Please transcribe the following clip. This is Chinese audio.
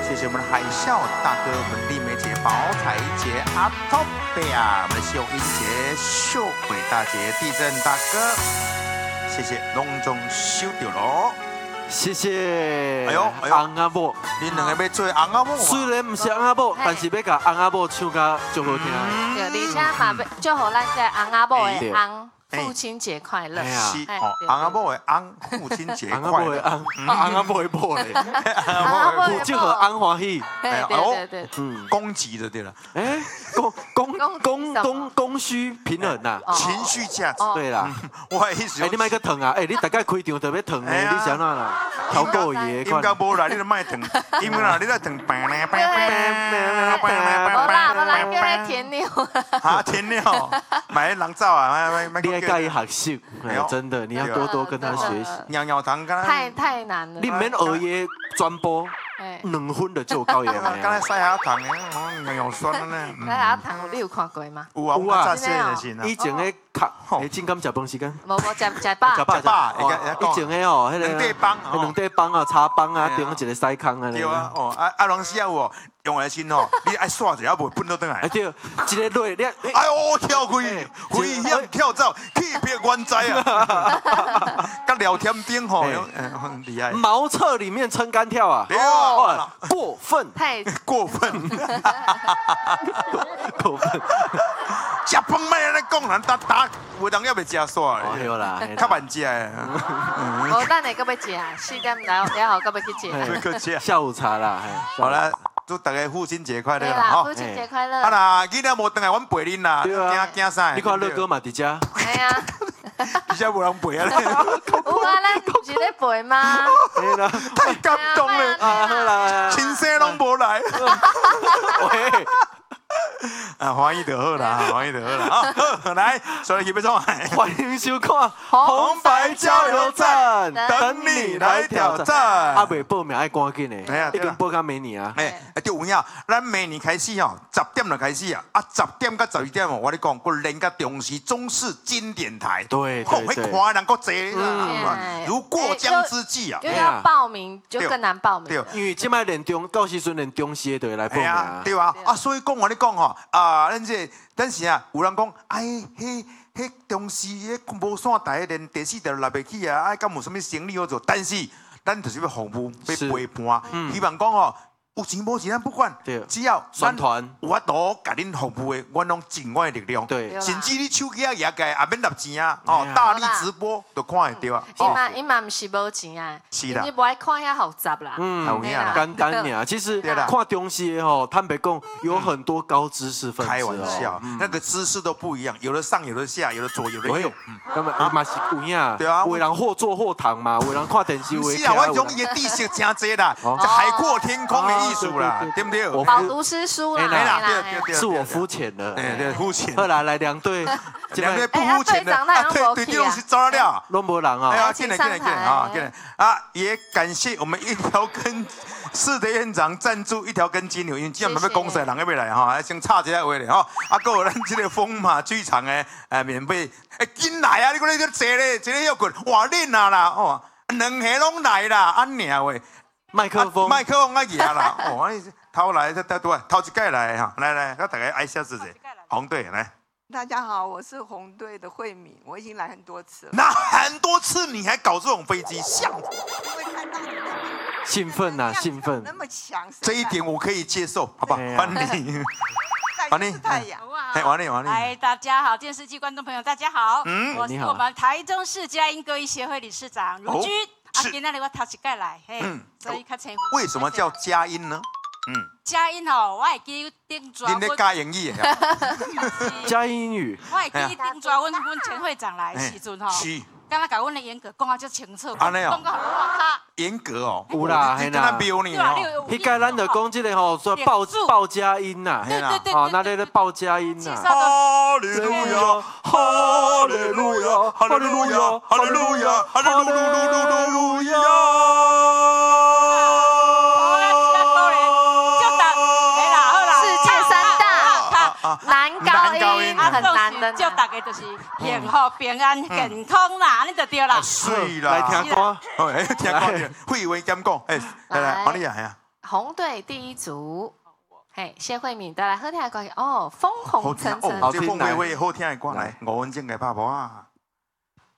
谢谢我们的海啸大哥，我们丽梅姐、宝彩姐、阿托比亚，我们的秀英姐、秀伟大姐、地震大哥，谢谢隆重收到喽。 谢谢。 哎呦， 翁仔某， 恁两个要做翁仔某？ 虽然不是翁仔某，但是要甲翁仔某唱甲足好听。 对，而且嘛，祝福咱这翁仔某的翁父亲节快乐。 是哦，翁仔某的翁父亲节快乐。 翁仔某的某嘞，祝贺翁欢喜。 对， 攻击的对了。 哎，供需平衡呐， 情绪价值。 对啦， 我的意思。 哎，你卖个疼啊！哎，你大概开场特别疼的，你想哪啦？调够爷， 应该无啦，你都卖疼，因为啦，你在疼。 无啦，叫他甜妞。 啊，甜妞，买人造啊， 你要介意学习，真的，你要多多跟他学习。 尿尿糖， 太难了。 你免学伊传播，2分就做到嘢。 刚才晒下糖的，尿尿酸呢。 晒下糖，你有看过吗？ 有啊，有啊， 以前的卡，正敢食饭时间。 无食饱。 食饱。以前的哦，迄个两块棒啊，茶棒啊，中一个西空啊。 对啊，哦，龙时有哦，用来先哦，你爱刷一下，无喷到倒来。 对，一个累， 哎呦，跳开，飞向跳蚤，气别原在啊！甲聊天顶吼，很厉害。 茅厕里面撑杆跳啊！ 哦， 过分， 太过分， 过分。 食饭卖安尼讲，人打，有人要袂食煞嘞。有啦， 较慢食诶。 无，咱会搁要食，4点了后搁要去食。 下午茶啦， 好啦，祝大家父亲节快乐啦！父亲节快乐！ 啊啦，囡仔无回来，阮陪恁啦，惊啥？ 你看乐哥嘛，伫遮。 哎呀， 伫遮无人陪啊！ 有啊，咱不是咧陪吗？ 太感动了啊！好啦， 亲生拢无来。喂。啊，欢喜就好啦，欢喜就好啦啊！好，来，所以要创， 欢迎收看《红白加油站》，等你来挑战。啊，未报名爱赶紧的，已经报到明年啊。 对，有影，咱明年开始哦，10点就开始啊，10点到12点哦，我跟你讲，佮连甲中视中视经典台， 对， 看人够侪啦，如过江之鲫啊。 因为要报名就更难报名， 对， 因为即摆连到时阵连中视的都会来报名啊， 对啊，啊，所以讲我跟你讲吼，咱是啊，有人讲，哎，迄中视迄无线台连第4台来袂起啊，哎，敢有啥物生理好做？但是咱就是要服务，要陪伴，希望讲吼。有钱无钱咱不管，只要宣传有法度甲恁服务的，阮拢尽我的力量。 对， 甚至你手机啊也该也免纳钱啊，哦，大力直播都看会到啊。伊嘛毋是无钱啊， 是啦， 你无爱看遐复杂啦。 简单点。其实看东西吼，坦白讲，有很多高知识分子。 开玩笑，那个姿势都不一样，有的上，有的下，有的左，有的右。 根本嘛是有影。 对啊， 有人或坐或躺嘛，有人看电视。 是啊，我种伊的知识真多啦，海阔天空的艺术啦，对不对？ 饱读诗书啦， 对， 是我肤浅了， 对，肤浅。 后来2队， 两队不肤浅的，对，这种是糟了， 拢无人啊。 哎呀，进来啊，进来啊！也感谢我们一条根市的院长赞助一条根金牛，因为今日要公司人要来哈，先插一下话咧哈。啊，还有咱这个风马剧场的免费，紧来啊！你讲你坐咧，一个要困，哇，恁啊啦哦，2下拢来啦，安尔喂。 麦克风啊牙啦，哦，头来头一届来哈，来，让大家挨下子者，红队来。 大家好，我是红队的慧敏，我已经来很多次了。 那很多次你还搞这种飞机，像因为看到你的兴奋呐，兴奋， 那么强， 这一点我可以接受，好不好？欢迎， 欢迎太阳， 王丽， 来，大家好，电视机观众朋友，大家好，我是你好， 我们台中市佳音歌艺协会理事长如君。今天我头一届来，嘿，所以较称呼。 为什么叫佳音呢？ 佳音哦，我会记顶抓。 恁咧教英语的？ 佳音英语。 我会记顶抓，阮前会长来时阵吼，刚刚甲阮的严格讲啊，足清楚， 安尼哦， 讲到我卡。 严格哦， 有啦， 嘿啦，标呢哦。 迄届咱就讲这个吼，说报佳音呐， 对， 哦，那咧报佳音呐。 哈利路亚，哈利路亚，哈利路亚，哈利路亚，哈利路亚。 男高音很难的， 祝大家就是幸福、平安、健康啦，你就对啦。 水啦，来听歌， 听歌，会话兼讲，来，王丽啊，系啊。 红队第一组，嘿，谢慧敏带来好听的歌曲哦，风红尘尘。 这凤飞飞好听的歌来，5分钟的拍播啊。